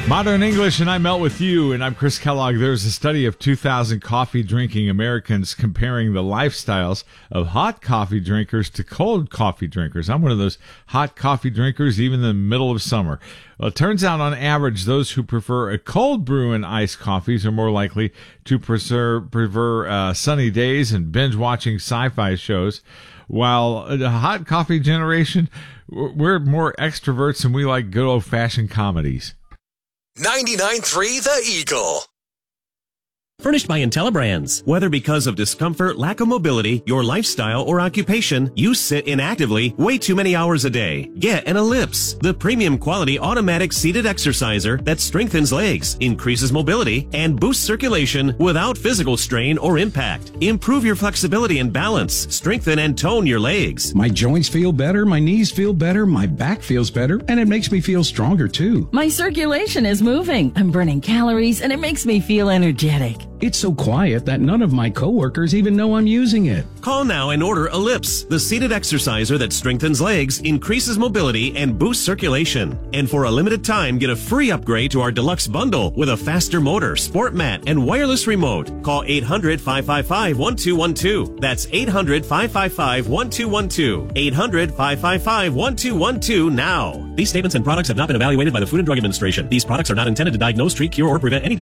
Modern English, and I melt with you, and I'm Chris Kellogg. There's a study of 2,000 coffee-drinking Americans comparing the lifestyles of hot coffee drinkers to cold coffee drinkers. I'm one of those hot coffee drinkers, even in the middle of summer. Well, it turns out, on average, those who prefer a cold brew and iced coffees are more likely to prefer sunny days and binge-watching sci-fi shows, while the hot coffee generation, we're more extroverts and we like good old-fashioned comedies. 99.3 The Eagle. Furnished by IntelliBrands. Whether because of discomfort, lack of mobility, your lifestyle, or occupation, you sit inactively way too many hours a day. Get an Ellipse, the premium quality automatic seated exerciser that strengthens legs, increases mobility, and boosts circulation without physical strain or impact. Improve your flexibility and balance, strengthen and tone your legs. My joints feel better, my knees feel better, my back feels better, and it makes me feel stronger too. My circulation is moving. I'm burning calories, and it makes me feel energetic. It's so quiet that none of my coworkers even know I'm using it. Call now and order Ellipse, the seated exerciser that strengthens legs, increases mobility, and boosts circulation. And for a limited time, get a free upgrade to our deluxe bundle with a faster motor, sport mat, and wireless remote. Call 800-555-1212. That's 800-555-1212. 800-555-1212 now. These statements and products have not been evaluated by the Food and Drug Administration. These products are not intended to diagnose, treat, cure, or prevent any